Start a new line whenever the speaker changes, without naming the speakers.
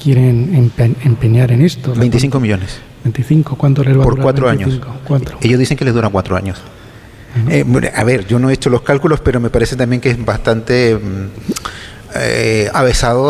quieren empeñar en esto.
25 millones.
25, ¿cuánto les va a durar?
Por 4 años.
4.
Ellos dicen que les dura 4 años. A ver, yo no he hecho los cálculos, pero me parece también que es bastante avesado